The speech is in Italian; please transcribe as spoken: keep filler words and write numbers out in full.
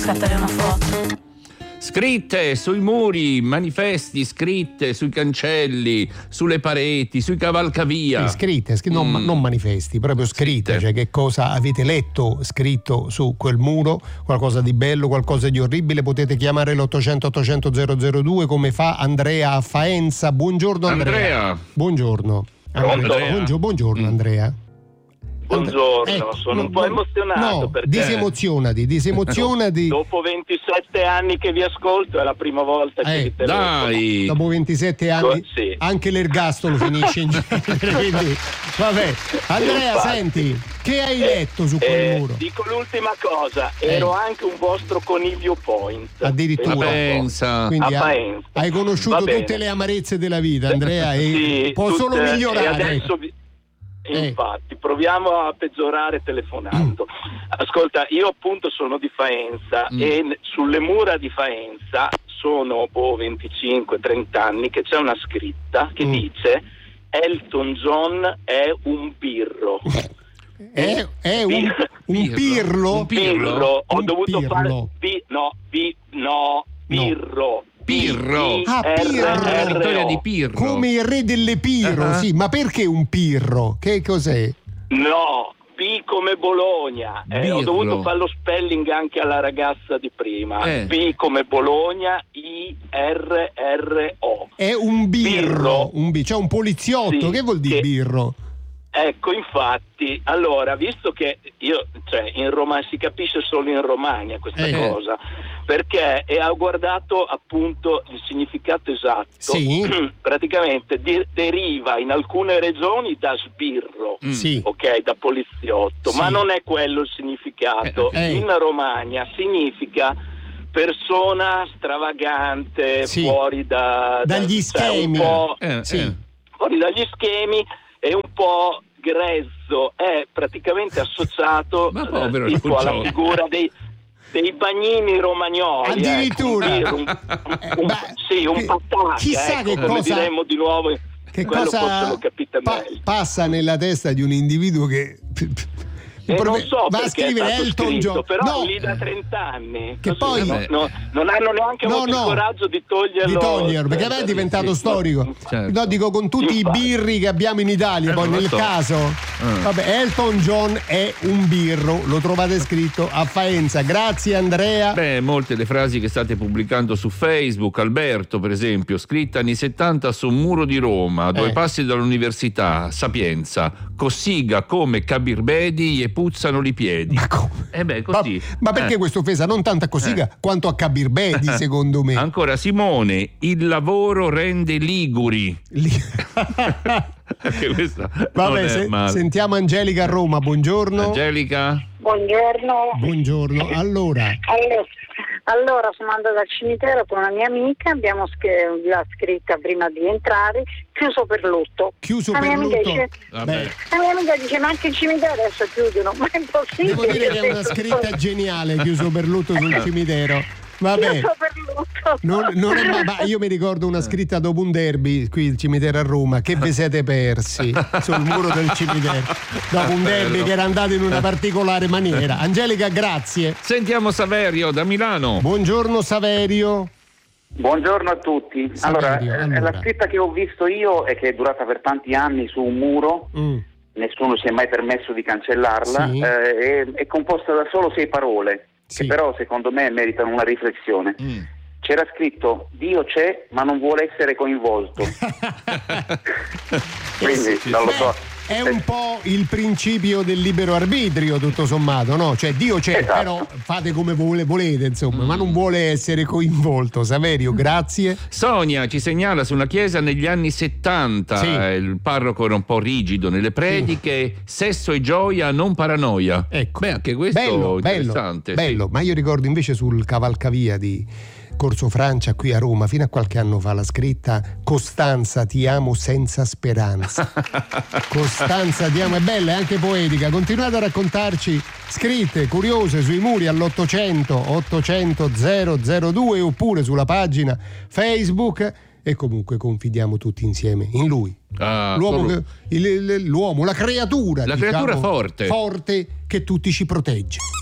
Scattare una foto. Scritte sui muri, manifesti, scritte sui cancelli, sulle pareti, sui cavalcavia. Sì, scritte, scr- non, Mm. non manifesti, proprio scritte, Scritte. cioè che cosa avete letto scritto su quel muro, qualcosa di bello, qualcosa di orribile. Potete chiamare l'ottocento ottocento zero zero due come fa Andrea a Faenza. Buongiorno Andrea. Andrea. Buongiorno. Pronto? Andrea. Buongio- buongiorno Andrea. Buongiorno, Ecco, sono un po' no, emozionato no, perché disemozionati, disemozionati. dopo ventisette anni che vi ascolto è la prima volta che Eh, vi telefono. Dai. Dopo ventisette anni Sì. anche l'ergastolo finisce in genere, quindi vabbè. Andrea, Infatti. senti, che hai letto su quel Eh, muro? dico l'ultima cosa, Eh. ero anche un vostro coniglio point. Addirittura. La Pensate un po'. pensa. Quindi a ha- Faenza. hai conosciuto Va bene. tutte le amarezze della vita, Andrea, e Sì, può tutte- solo E migliorare. adesso vi- Eh. Infatti, proviamo a peggiorare telefonando. Ascolta, io appunto sono di Faenza Mm. e n- sulle mura di Faenza sono boh, venticinque trenta anni che c'è una scritta che Mm. dice Elton John è un birro. È, è un, Bir- un Pirlo. pirlo? Un Birro, ho Un dovuto pirlo. fare bi- no, bi- no, birro. Pirro. Ah, Pirro. La vittoria di B I R R O. Pirro. Come il re delle Pirro, Ah. sì, ma perché un pirro? Che cos'è? No, B come Bologna. Eh, ho Birro. dovuto fare lo spelling anche alla ragazza di prima. Eh. B come Bologna, I R R O. È un birro, Birro. un bi- cioè un poliziotto, Sì, che vuol dire che- birro? Ecco, infatti, allora, visto che io, cioè, in Roma si capisce solo in Romagna questa Eh. cosa, perché e ho guardato appunto il significato esatto. Sì. Praticamente di- deriva in alcune regioni da sbirro. Mm. Sì. Ok, da poliziotto, Sì. ma non è quello il significato. Eh, eh. In Romagna significa persona stravagante, Sì. fuori da, da- Dagli cioè, un schemi. po' Eh, Sì. eh. fuori dagli schemi e un po' grezzo, è praticamente associato Ma povero eh, tipo alla Giorgio. figura dei dei bagnini romagnoli, Addirittura. ecco, un, Eh, un- beh, sì, un che- patacca, chissà ecco, che come cosa- diremmo di nuovo, Che quello forse cosa lo capite pa- meglio. passa nella testa di un individuo che E non so va a perché è scrivere stato Elton scritto, John, però no, lì da trenta anni Che così, poi- no, no, non hanno neanche No, avuto no. il coraggio di toglierlo, di toglierlo, perché poi è diventato Sì, storico. Certo. No, dico con tutti Infatti. i birri che abbiamo in Italia, Eh, poi non lo nel so. caso. Eh. Vabbè, Elton John è un birro, lo trovate scritto a Faenza. Grazie Andrea. Beh, molte le frasi che state pubblicando su Facebook. Alberto, per esempio, scritta anni settanta su un muro di Roma, a due Eh. passi dall'università, Sapienza. Cossiga come Cabirbedi gli puzzano i piedi. Ma come? Eh beh, Ma, così. ma perché Eh. questa offesa non tanto a Cossiga quanto a Cabirbedi, secondo me. Ancora Simone, il lavoro rende liguri. Lì- Anche questa non Vabbè, è se- male. sentiamo Angelica a Roma, buongiorno. Angelica? Buongiorno. Buongiorno. Allora, Allora, allora sono andata al cimitero con una mia amica, abbiamo scr- l'ha scritta prima di entrare, chiuso per lutto. chiuso La per mia amica lutto. dice, Vabbè. la mia amica dice ma anche il cimitero adesso chiudono, ma è impossibile. Devo dire che è una scritta geniale, chiuso per lutto sul cimitero. Vabbè. Chiuso per lutto. Non, non è ma, ma io mi ricordo una scritta dopo un derby qui il cimitero a Roma, che vi siete persi sul muro del cimitero dopo un derby Bello. che era andato in una particolare maniera. Angelica, grazie. Sentiamo Saverio da Milano. Buongiorno Saverio. Buongiorno a tutti. Allora, Saverio, eh, allora. la scritta che ho visto io e che è durata per tanti anni su un muro, Mm. nessuno si è mai permesso di cancellarla, Sì. eh, è, è composta da solo sei parole, Sì. che però secondo me meritano una riflessione. Mm. C'era scritto Dio c'è ma non vuole essere coinvolto. Quindi non lo so. Beh, è un po' il principio del libero arbitrio, tutto sommato, no? Cioè Dio c'è, Esatto. però fate come vole- volete, insomma, ma non vuole essere coinvolto. Saverio, grazie. Sonia ci segnala su una chiesa negli anni settanta, Sì. eh, il parroco era un po' rigido nelle prediche, sesso e gioia, non paranoia. Ecco. Beh, anche questo bello, interessante. bello, bello. Ma io ricordo invece sul cavalcavia di Corso Francia qui a Roma, fino a qualche anno fa, la scritta Costanza ti amo senza speranza. Costanza ti amo, è bella, è anche poetica. Continuate a raccontarci scritte curiose sui muri all'ottocento ottocento zero zero due oppure sulla pagina Facebook, e comunque confidiamo tutti insieme in lui. Ah, L'uomo, quello- che, il- il- l'uomo, la creatura, La diciamo, creatura forte. forte che tutti ci protegge.